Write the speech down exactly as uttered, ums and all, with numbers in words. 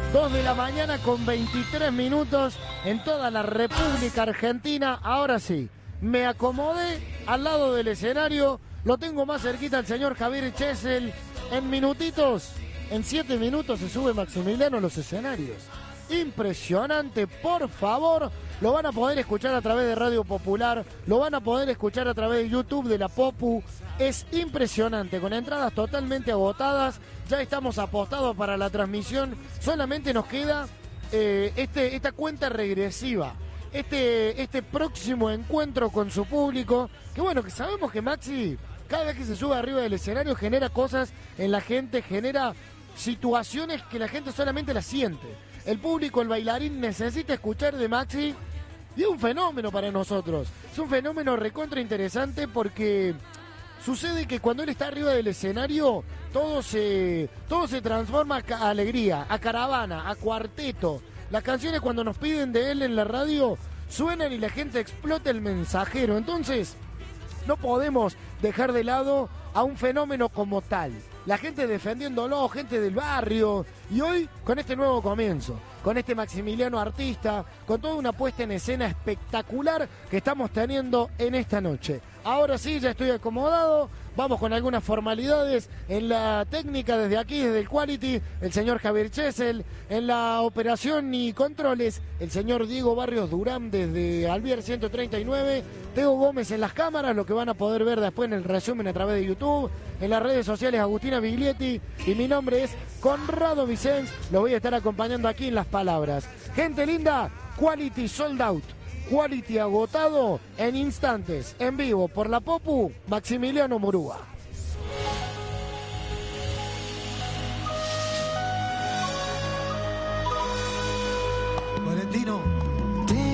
dos de la mañana con veintitrés minutos en toda la República Argentina. Ahora sí, me acomodé al lado del escenario, lo tengo más cerquita al señor Javier Chesel. En minutitos, en siete minutos se sube Maximiliano a los escenarios. Impresionante, por favor. Lo van a poder escuchar a través de Radio Popular, lo van a poder escuchar a través de YouTube de la Popu. Es impresionante, con entradas totalmente agotadas. Ya estamos apostados para la transmisión. Solamente nos queda eh, este, esta cuenta regresiva. Este, este próximo encuentro con su público. Que bueno, que sabemos que Maxi, cada vez que se sube arriba del escenario, genera cosas en la gente, genera situaciones que la gente solamente las siente. El público, el bailarín, necesita escuchar de Maxi. Y es un fenómeno para nosotros. Es un fenómeno recontra interesante porque sucede que cuando él está arriba del escenario, todo se, todo se transforma a alegría, a caravana, a cuarteto. Las canciones cuando nos piden de él en la radio suenan y la gente explota el mensajero. Entonces, no podemos dejar de lado a un fenómeno como tal. La gente defendiéndolo, gente del barrio. Y hoy, con este nuevo comienzo, con este Maximiliano artista, con toda una puesta en escena espectacular que estamos teniendo en esta noche. Ahora sí, ya estoy acomodado. Vamos con algunas formalidades en la técnica desde aquí, desde el Quality, el señor Javier Chesel. En la operación y controles, el señor Diego Barrios Durán desde Alvier ciento treinta y nueve. Teo Gómez en las cámaras, lo que van a poder ver después en el resumen a través de YouTube. En las redes sociales, Agustina Biglietti. Y mi nombre es Conrado Vicens. Los voy a estar acompañando aquí en las palabras. Gente linda, Quality sold out. Quality agotado en instantes, en vivo por la Popu, Maximiliano Murúa. Valentino.